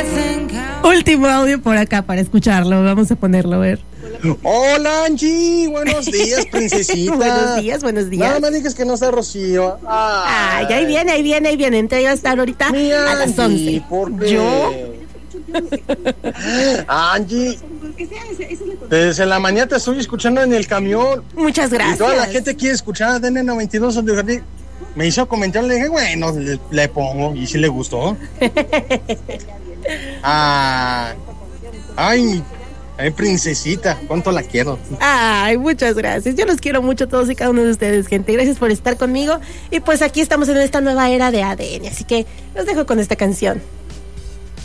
Último audio por acá para escucharlo. Vamos a ponerlo, a ver. Hola, Angie. Buenos días, princesita. buenos días. Nada más digas que no está Rocío. Ay, ahí viene. Entonces va a estar ahorita a las 11. ¿Por qué? ¿Yo? Angie, desde la mañana te estoy escuchando en el camión. Muchas gracias. Y toda la gente quiere escuchar a DN92 donde Jardín. Me hizo comentar, le dije, bueno, le pongo, y sí le gustó. Ay, princesita, cuánto la quiero. Ay, muchas gracias. Yo los quiero mucho a todos y cada uno de ustedes, gente. Gracias por estar conmigo. Y pues aquí estamos en esta nueva era de ADN. Así que los dejo con esta canción.